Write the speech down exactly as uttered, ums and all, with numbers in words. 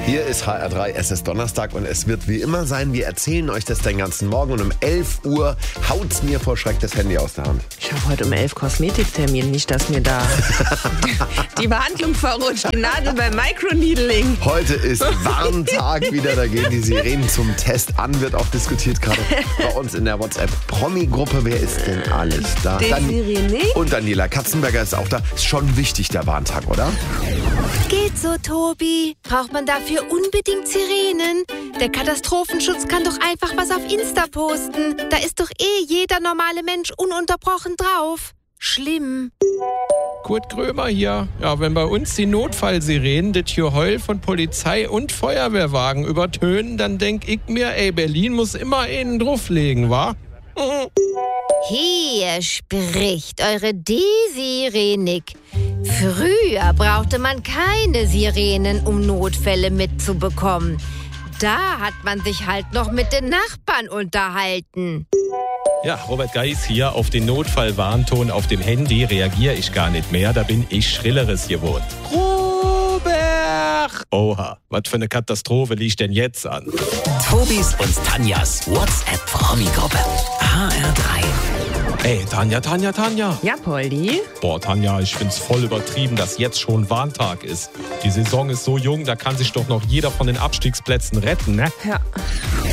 Hier ist H R drei, es ist Donnerstag und es wird wie immer sein, wir erzählen euch das den ganzen Morgen und um elf Uhr haut's mir vor Schreck das Handy aus der Hand. Ich habe heute um elf Kosmetiktermin, nicht, dass mir da die Behandlung verrutscht, die Nadel beim Microneedling. Heute ist Warntag wieder, da gehen die Sirenen zum Test an, wird auch diskutiert gerade bei uns in der WhatsApp-Promi-Gruppe. Wer ist denn alles da? Desiree Und Daniela Katzenberger ist auch da. Ist schon wichtig, der Warntag, oder? Geht so, Tobi. Braucht man dafür unbedingt Sirenen? Der Katastrophenschutz kann doch einfach was auf Insta posten. Da ist doch eh jeder normale Mensch ununterbrochen drauf. Schlimm. Kurt Krömer hier. Ja, wenn bei uns die Notfallsirenen das Geheul von Polizei und Feuerwehrwagen übertönen, dann denk ich mir, ey, Berlin muss immer einen drauflegen, wa? Hier spricht eure D-Sirenik. Früher brauchte man keine Sirenen, um Notfälle mitzubekommen. Da hat man sich halt noch mit den Nachbarn unterhalten. Ja, Robert Geis hier. Auf den Notfallwarnton auf dem Handy reagiere ich gar nicht mehr. Da bin ich Schrilleres gewohnt. Robert! Oha, was für eine Katastrophe liegt denn jetzt an? Tobis und Tanjas WhatsApp-Promi-Gruppe. H R drei. Ey, Tanja, Tanja, Tanja. Ja, Poldi? Boah, Tanja, ich find's voll übertrieben, dass jetzt schon Warntag ist. Die Saison ist so jung, da kann sich doch noch jeder von den Abstiegsplätzen retten, ne? Ja.